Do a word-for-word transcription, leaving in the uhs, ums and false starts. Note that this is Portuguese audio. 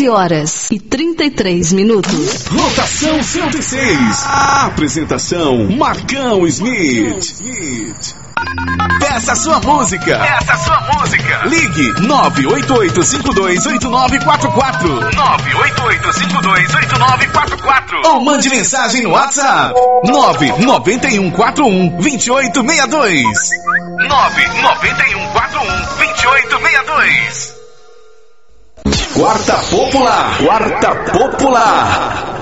quinze horas e trinta e três minutos. Rotação cento e seis. A apresentação Marcão Smith. Peça sua música. Peça sua música. Ligue nove oito oito cinco dois oito nove quatro quatro. nove oito oito cinco dois oito nove quatro quatro. Ou mande mensagem no WhatsApp nove nove um quatro um dois oito seis dois. nove nove um quatro um dois oito seis dois. Quarta Popular. Quarta Popular.